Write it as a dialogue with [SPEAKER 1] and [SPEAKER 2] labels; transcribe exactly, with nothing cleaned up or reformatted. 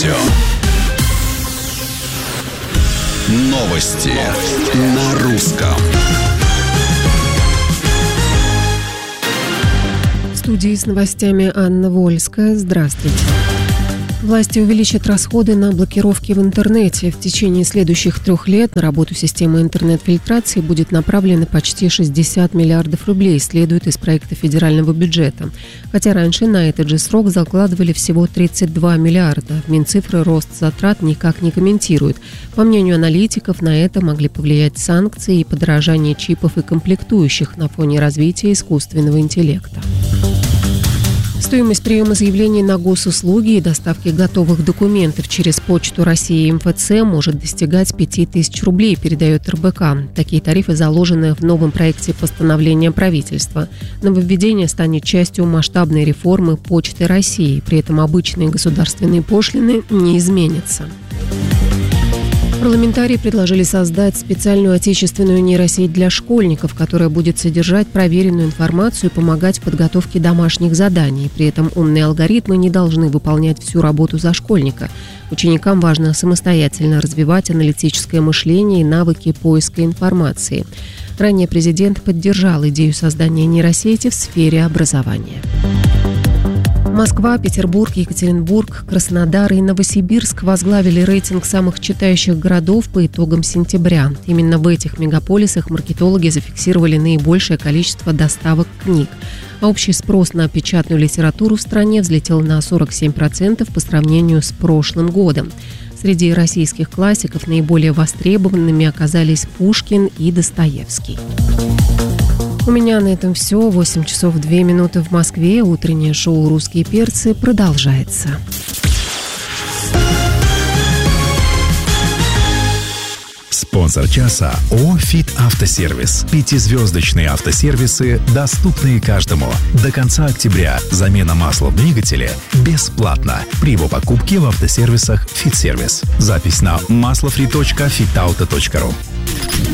[SPEAKER 1] радио. Новости на русском.
[SPEAKER 2] В студии с новостями Анна Вольская. Здравствуйте. Власти увеличат расходы на блокировки в интернете. В течение следующих трех лет на работу системы интернет-фильтрации будет направлено почти шестьдесят миллиардов рублей, следует из проекта федерального бюджета. Хотя раньше на этот же срок закладывали всего тридцать два миллиарда. Минцифры рост затрат никак не комментируют. По мнению аналитиков, на это могли повлиять санкции и подорожание чипов и комплектующих на фоне развития искусственного интеллекта. Стоимость приема заявлений на госуслуги и доставки готовых документов через Почту России и МФЦ может достигать пять тысяч рублей, передает эр бэ ка. Такие тарифы заложены в новом проекте постановления правительства. Нововведение станет частью масштабной реформы Почты России. При этом обычные государственные пошлины не изменятся. Парламентарии предложили создать специальную отечественную нейросеть для школьников, которая будет содержать проверенную информацию и помогать в подготовке домашних заданий. При этом умные алгоритмы не должны выполнять всю работу за школьника. Ученикам важно самостоятельно развивать аналитическое мышление и навыки поиска информации. Ранее президент поддержал идею создания нейросети в сфере образования. Москва, Петербург, Екатеринбург, Краснодар и Новосибирск возглавили рейтинг самых читающих городов по итогам сентября. Именно в этих мегаполисах маркетологи зафиксировали наибольшее количество доставок книг. А общий спрос на печатную литературу в стране взлетел на сорок семь процентов по сравнению с прошлым годом. Среди российских классиков наиболее востребованными оказались Пушкин и Достоевский. У меня на этом все. восемь часов две минуты в Москве. Утреннее шоу «Русские перцы» продолжается.
[SPEAKER 3] Спонсор часа ООО «Фит Автосервис». Пятизвездочные автосервисы, доступные каждому. До конца октября замена масла в двигателе бесплатна при его покупке в автосервисах «Фит Сервис». Запись на маслофри точка фитауто точка ру.